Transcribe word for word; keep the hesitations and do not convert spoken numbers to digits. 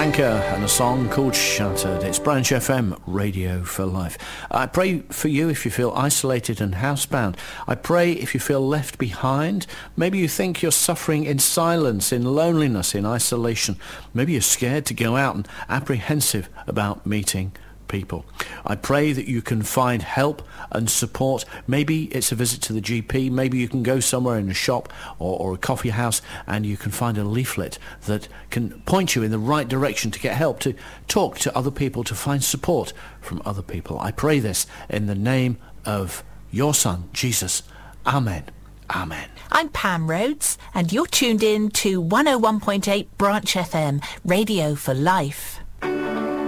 Anchor and a song called Shattered. It's Branch F M, Radio for Life. I pray for you if you feel isolated and housebound. I pray if you feel left behind. Maybe you think you're suffering in silence, in loneliness, in isolation. Maybe you're scared to go out and apprehensive about meeting people. I pray that you can find help and support. Maybe it's a visit to the G P. Maybe you can go somewhere in a shop or, or a coffee house and you can find a leaflet that can point you in the right direction to get help, to talk to other people, to find support from other people. I pray this in the name of your Son, Jesus. Amen. Amen. I'm Pam Rhodes and you're tuned in to one oh one point eight Branch F M, Radio for Life.